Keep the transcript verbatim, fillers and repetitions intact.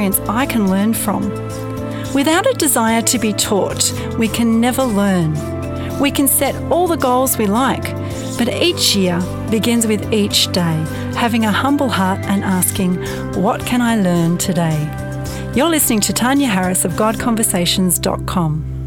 experience I can learn from. Without a desire to be taught, we can never learn. We can set all the goals we like, but each year begins with each day, having a humble heart and asking, what can I learn today? You're listening to Tanya Harris of God Conversations dot com.